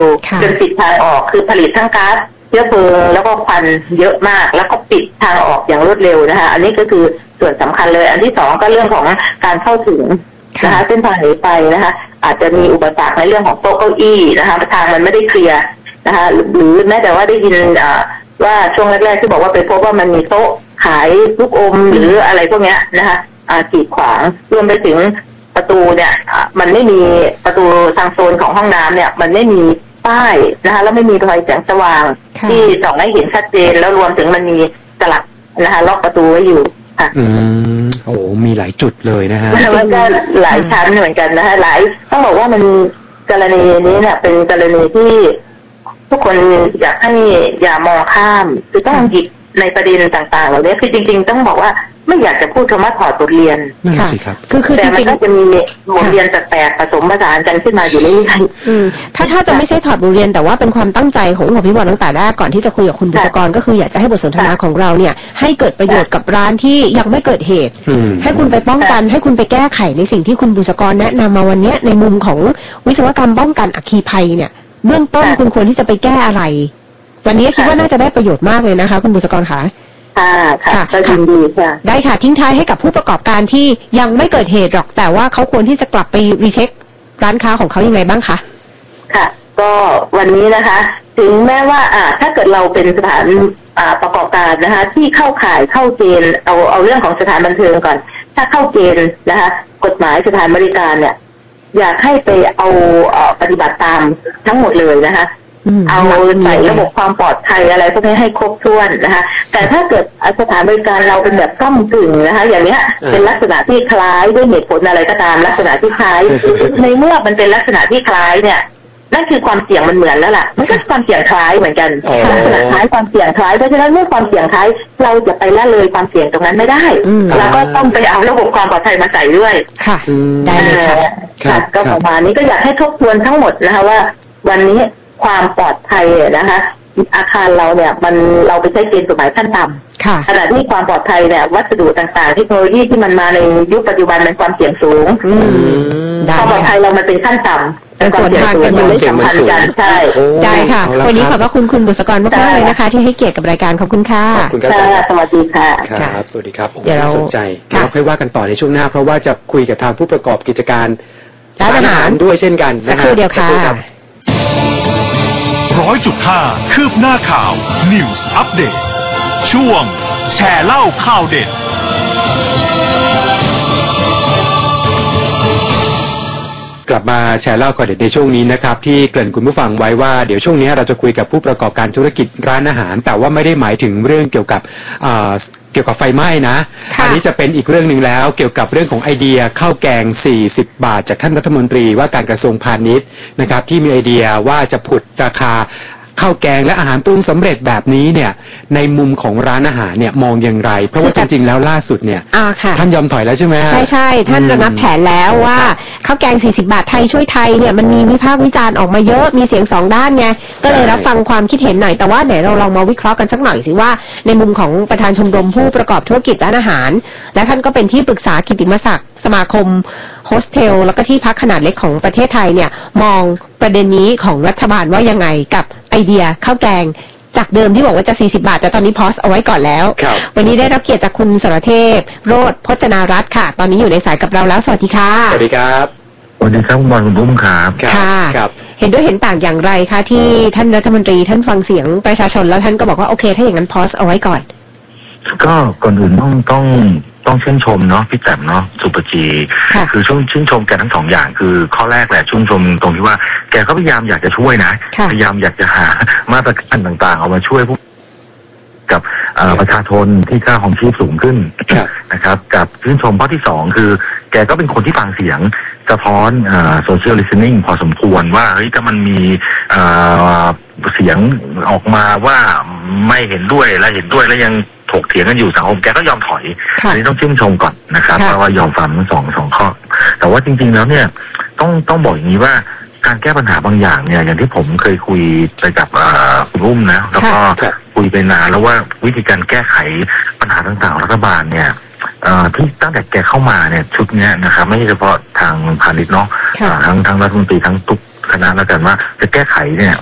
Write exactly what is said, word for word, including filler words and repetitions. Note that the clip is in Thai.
จนปิดทางออกคือผลิตทั้งก๊าซเชื้อเพลิงแล้วก็ควันเยอะมากแล้วก็ปิดทางออกอย่างรวดเร็วนะคะอันนี้ก็คือส่วนสำคัญเลยอันที่สองก็เรื่องของการเข้าถึงนะคะเส้นทางหนีไฟนะคะอาจจะมีอุปสรรคในเรื่องของโต๊ะเก้าอี้นะคะทางมันไม่ได้เคลียร์นะคะหรือแม้แต่ว่าได้ยินว่าช่วงแรกๆที่บอกว่าไปพบว่ามันมีโต๊ะขายลูกอมหรืออะไรพวกนี้นะคะกีดขวางรวมไปถึงประตูเนี่ยมันไม่มีประตูทางโซนของห้องน้ำเนี่ยมันไม่มีป้ายนะคะแล้วไม่มีไฟแสงสว่างที่ส่องให้เห็นชัดเจนแล้วรวมถึงมันมีสลักนะคะล็อกประตูไว้อยู่ค่ะอืมโอ้มีหลายจุดเลยนะฮะมันก็หลายชั้นเหมือนกันนะคะหลายต้องบอกว่ามันกรณีนี้เนี่ยเป็นกรณีที่ทุกคนอยากให้อย่ามองข้ามคือต้องหยิบในประเด็นต่างๆเหล่านี้คือจริงๆต้องบอกว่าไม่อยากจะพูดคำว่าถอดบทเรียนนั่นสิครับคือคือจริงๆก็จะมีบทเรียนแปลกๆผสมผสานกันขึ้นมาอยู่เรื่อยๆถ้าถ้าจะไม่ใช่ถอดบทเรียนแต่ว่าเป็นความตั้งใจของของพี่บอลตั้งแต่แรกก่อนที่จะคุยกับคุณบุษกรก็คืออยากจะให้บทสนทนาของเราเนี่ยให้เกิดประโยชน์กับร้านที่ยังไม่เกิดเหตุให้คุณไปป้องกันให้คุณไปแก้ไขในสิ่งที่คุณบุษกรแนะนำมาวันนี้ในมุมของวิศวกรรมป้องกันอัคคีภัยเนี่ยเบื้องต้นคุณควรที่จะไปแก้อะไรวันนี้คิดว่าน่าจะได้ประโยชน์มากเลยนะคะคุณบุษกรค่ะค่ะค่ะก็ยินดีค่ะได้ค่ะทิ้งท้ายให้กับผู้ประกอบการที่ยังไม่เกิดเหตุหรอกแต่ว่าเขาควรที่จะกลับไปรีเช็คร้านค้าของเขายังไงบ้างคะค่ะก็วันนี้นะคะถึงแม้ว่าอ่าถ้าเกิดเราเป็นสถานอ่าประกอบการนะคะที่เข้าข่ายเข้าเกณฑ์เอาเอาเรื่องของสถานบันเทิงก่อนถ้าเข้าเกณฑ์นะคะกฎหมายสถานบริการเนี่ยอยากให้ไปเอาเอ่อปฏิบัติตามทั้งหมดเลยนะคะเอาใส่ระบบความปลอดภัยอะไรพวกนี้ให้ครบถ้วนนะคะแต่ถ้าเกิดสถานบริการเราเป็นแบบก้ำกึ่งนะคะอย่างเนี้ยเป็นลักษณะที่คล้ายด้วยเหตุผลอะไรก็ตามลักษณะที่คล้ายในเมื่อมันเป็นลักษณะที่คล้ายเนี่ยนั่นคือความเสี่ยงมันเหมือนแล้วล่ะมันก็ความเสี่ยงคล้ายเหมือนกันลักษณะคล้ายความเสี่ยงคล้ายเพราะฉะนั้นเมื่อความเสี่ยงคล้ายเราจะไปละเลยความเสี่ยงตรงนั้นไม่ได้เราก็ต้องไปเอาระบบความปลอดภัยมาใส่ด้วยค่ะได้เลยค่ะก็ประมาณนี้ก็อยากให้ทบทวนทั้งหมดนะคะว่าวันนี้ความปลอดภัยนะคะอาคารเราเนี่ยมันเราไปใช้เกณฑ์กฎหมายขั้นต่ำขณะที่ความปลอดภัยเนี่ยวัสดุต่างๆเทคโนโลยีที่มันมาในยุคปัจจุบันมันความเสี่ยงสูงความปลอดภัยเรามันเป็นขั้นต่ำแต่ส่วนทางกันอยู่ไม่สัมพันธ์กันใช่ได้ค่ะวันนี้ขอบพระคุณคุณบุษกรมากๆเลยนะคะที่ให้เกียรติกับรายการขอบคุณค่ะขอบคุณครับสวัสดีค่ะครับสวัสดีครับเดี๋ยวเราสนใจเราค่อยว่ากันต่อในช่วงหน้าเพราะว่าจะคุยกับทางผู้ประกอบกิจการร้านอาหารด้วยเช่นกันสักครู่เดียวค่ะร้อยจุดห้าคืบหน้าข่าว News Update ช่วงแชร์เล่าข่าวเด็ดกลับมาแชร์เล่าข่าวเด็ดในช่วงนี้นะครับที่เกริ่นคุณผู้ฟังไว้ว่าเดี๋ยวช่วงนี้เราจะคุยกับผู้ประกอบการธุรกิจร้านอาหารแต่ว่าไม่ได้หมายถึงเรื่องเกี่ยวกับเกี่ยวกับไฟไหม้นะอันนี้จะเป็นอีกเรื่องหนึ่งแล้วเกี่ยวกับเรื่องของไอเดียข้าวแกงสี่สิบบาทจากท่านรัฐมนตรีว่าการกระทรวงพาณิชย์นะครับที่มีไอเดียว่าจะผุดราคาข้าวแกงและอาหารปรุงสำเร็จแบบนี้เนี่ยในมุมของร้านอาหารเนี่ยมองอย่างไรเพราะว่าจริงๆแล้วล่าสุดเนี่ยท่านยอมถอยแล้วใช่ไหมใช่ใช่ท่านระงับแผนแล้วว่าข้าวแกงสี่สิบบาทไทยช่วยไทยเนี่ยมันมีวิพากษ์วิจารณ์ออกมาเยอะมีเสียงสองด้านไงก็เลยรับฟังความคิดเห็นหน่อยแต่ว่าไหนเราลองมาวิเคราะห์กันสักหน่อยสิว่าในมุมของประธานชมรมผู้ประกอบธุรกิจร้านอาหารและท่านก็เป็นที่ปรึกษากิตติมศักดิ์สมาคมโฮสเทลแล้วก็ที่พักขนาดเล็กของประเทศไทยเนี่ยมองประเด็นนี้ของรัฐบาลว่ายังไงกับไอเดียข้าวแกงจากเดิมที่บอกว่าจะสี่สิบบาทแต่ตอนนี้พอสเอาไว้ก่อนแล้ววันนี้ได้รับเกียรติจากคุณสรเทพโรจน์พจนารัตน์ค่ะตอนนี้อยู่ในสายกับเราแล้วสวัสดีค่ะสวัสดีครับสวัสดีครับคุณบอลคุณบุ้มครับค่ะเห็นด้วยเห็นต่างอย่างไรคะที่ท่านรัฐมนตรีท่านฟังเสียงประชาชนแล้วท่านก็บอกว่าโอเคถ้าอย่างนั้นพอสเอาไว้ก่อนก็ก่อนอื่นต้องต้องต้องชื่นชมเนาะพี่แต้มเนาะสุปจีคือช่วงชื่นชมแกทั้งสองอย่างคือข้อแรกแหละชื่นชมตรงที่ว่าแกก็พยายามอยากจะช่วยนะพยายามอยากจะหามาตรการต่างๆเอามาช่วยพวกกับประชาชนที่ค่าของชีพสูงขึ้นนะครับกับชื่นชมข้อที่สองคือแกก็เป็นคนที่ฟังเสียงสะท้อนโซเชียลลิสติ้งพอสมควรว่าเฮ้ยถ้ามันมีเสียงออกมาว่าไม่เห็นด้วยและเห็นด้วยแล้วยังถกเถียงกันอยู่สังคมแกก็ยอมถอยอันนี้ต้องชื่นชมก่อนนะครับเพราะว่ายอมฟังทั้งสองสองข้อแต่ว่าจริงๆแล้วเนี่ยต้องต้องบอกอย่างนี้ว่าการแก้ปัญหาบางอย่างเนี่ยอย่างที่ผมเคยคุยไปกับคุณรุ่มนะแล้วก็คุยไปนานแล้วว่าวิธีการแก้ไขปัญหาต่างๆรัฐบาลเนี่ยที่ตั้งแต่แกเข้ามาเนี่ยชุดเนี้ยนะครับไม่ใช่เฉพาะทางพาณิชย์เนาะทั้งทั้งรัฐมนตรีทั้งทุกคณะแล้วกันว่าจะแก้ไขเนี่ย